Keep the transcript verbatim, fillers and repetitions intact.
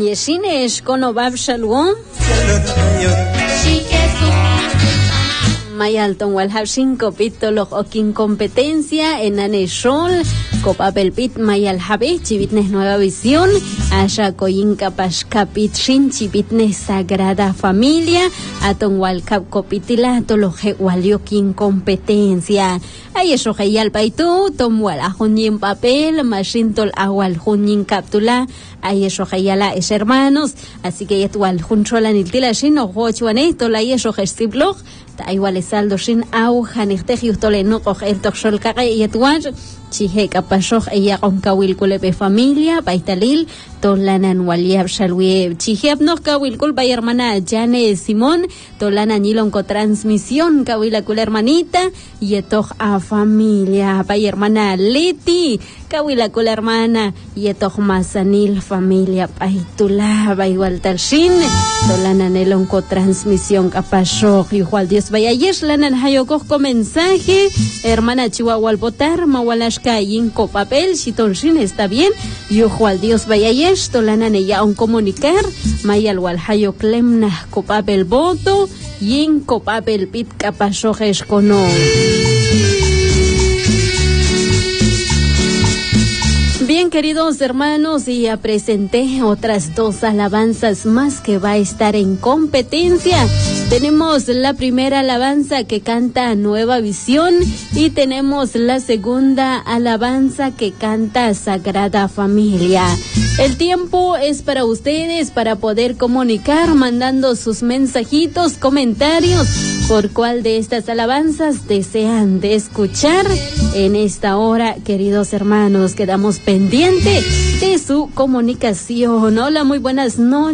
Yeshine Eshkono Bab Shalom. Mayalton Walhabshin Copito los Okin competencia en Aneshol, Copapel Pit Mayal Habe, Chivitnes Nueva Visión, Asha Coyinca Pashkapit Shin, Chivitnes Sagrada Familia, Aton Walcap Copitila, Toloje Waliokin competencia. Ay, eso Hayal Paitu, Tom Walajunyin Papel, Mashintol Awal Junyin Captula, ay, eso Hayala es hermanos, así que Yetual Juncholan Iltila Shin, o Hochuaneto, la Yesho Gestiblog. Igual es aldo sin au haniste justole no coge el toxol caga y etuaj chije capashoj ella con kawil kulepe familia paitalil tolanan waliab shalwie chije no kawil kul bay hermana Jane Simón tolana nilon co transmisión kawila kul hermanita y etoj a familia bay hermana Leti kawila kul hermana y etoj masanil familia paitula bay igual tal shin tolana nilon co transmisión capashoj igual Dios vaya yesh lanan hayokoj ko mensaje hermana Chihuahua al votar mawalashka yinko papel shitonshin está bien yujual Dios vaya yesh tolanan ella un comunicar mayal wal hayok lemna ko papel voto yinko papel pit kapashoj eshkono. Bien, queridos hermanos, y ya presenté otras dos alabanzas más que va a estar en competencia. Tenemos la primera alabanza que canta Nueva Visión y tenemos la segunda alabanza que canta Sagrada Familia. El tiempo es para ustedes para poder comunicar mandando sus mensajitos, comentarios por cuál de estas alabanzas desean de escuchar en esta hora, queridos hermanos. Quedamos pendientes de su comunicación. Hola, muy buenas noches.